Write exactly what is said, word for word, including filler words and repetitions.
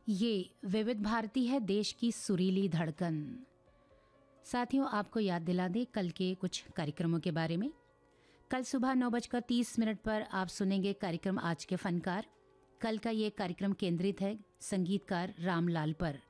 ये विविध भारती है, देश की सुरीली धड़कन। साथियों, आपको याद दिला दें कल के कुछ कार्यक्रमों के बारे में। कल सुबह नौ बजकर तीस मिनट पर आप सुनेंगे कार्यक्रम आज के फनकार। कल का ये कार्यक्रम केंद्रित है संगीतकार रामलाल पर।